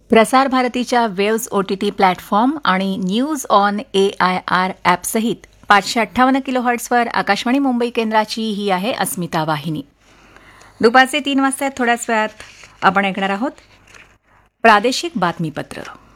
प्रसार भारतीच्या waves OTT platform आणि news on AIR ॲपसहित 558 किलोहर्ट्झवर Akashvani Mumbai केंद्राची ही आहे अस्मिता वाहिनी. दुपारचे 3 वाजता थोड्याच वेळात आपण ऐकणार आहोत प्रादेशिक बातमीपत्र.